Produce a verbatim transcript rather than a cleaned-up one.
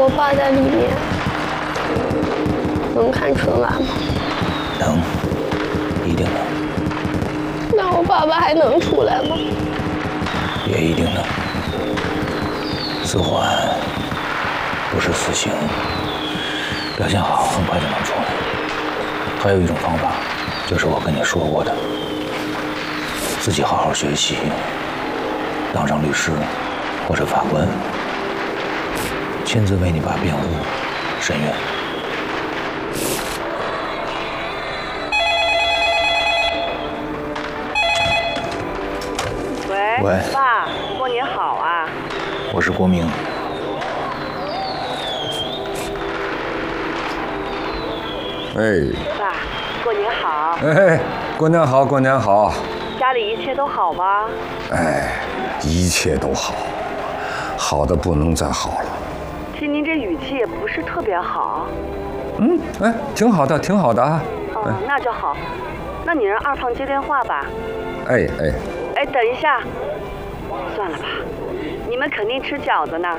我爸在里面，能看春晚吗？ 能，一定能。 那我爸爸还能出来吗？ 也一定能。死缓不是死刑，表现好很快就能出来。还有一种方法，就是我跟你说过的，自己好好学习，当上律师或者法官，亲自为你爸辩护、申冤。 喂， 喂， 爸，过年好啊！ 我是郭明。 哎， 爸，过年好！ 哎，过年好，过年好！ 家里一切都好吗？ 哎，一切都好，好的不能再好了。 听您这语气也不是特别好。 嗯，哎，挺好的，挺好的啊。 哦，那就好。那你让二胖接电话吧。 哎哎， 哎，等一下，算了吧，你们肯定吃饺子呢。